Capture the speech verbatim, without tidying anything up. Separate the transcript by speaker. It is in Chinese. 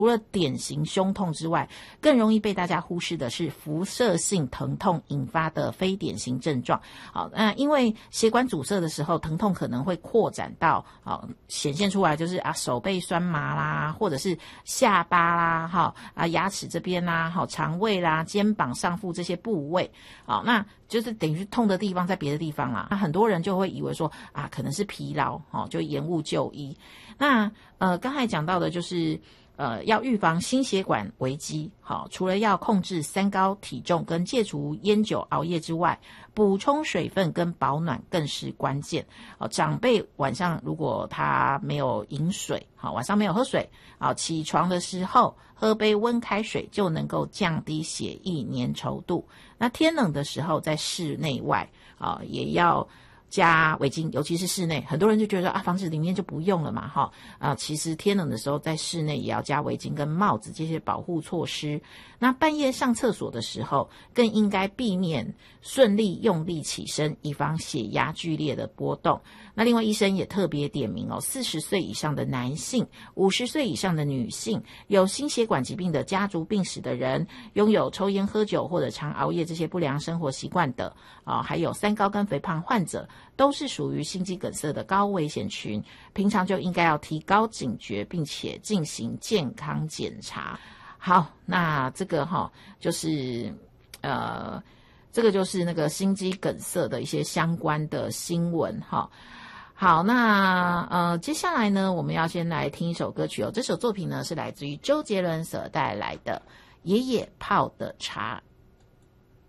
Speaker 1: 除了典型胸痛之外，更容易被大家忽视的是辐射性疼痛引发的非典型症状。好，那因为血管阻塞的时候，疼痛可能会扩展到啊，显现出来就是啊手背酸麻啦，或者是下巴啦，哈啊牙齿这边啦，好肠胃啦、肩膀、上腹这些部位。好，那就是等于痛的地方在别的地方啦。那很多人就会以为说啊，可能是疲劳，哦，就延误就医。那呃，刚才讲到的就是。呃，要预防心血管危机，好，除了要控制三高、体重跟戒除烟酒、熬夜之外，补充水分跟保暖更是关键。好，长辈晚上如果他没有饮水，好，晚上没有喝水，好，起床的时候喝杯温开水就能够降低血液粘稠度。那天冷的时候，在室内外啊，也要。加围巾，尤其是室内，很多人就觉得啊，房子里面就不用了嘛，哈啊，其实天冷的时候在室内也要加围巾跟帽子这些保护措施。那半夜上厕所的时候，更应该避免顺利用力起身，以防血压剧烈的波动。那另外医生也特别点名哦，四十岁以上的男性、五十岁以上的女性、有心血管疾病的家族病史的人、拥有抽烟喝酒或者常熬夜这些不良生活习惯的啊，还有三高跟肥胖患者，都是属于心肌梗塞的高危险群，平常就应该要提高警觉，并且进行健康检查。好，那这个哈、哦、就是呃，这个就是那个心肌梗塞的一些相关的新闻哈、哦。好，那呃，接下来呢，我们要先来听一首歌曲哦。这首作品呢是来自于周杰伦所带来的《爷爷泡的茶》。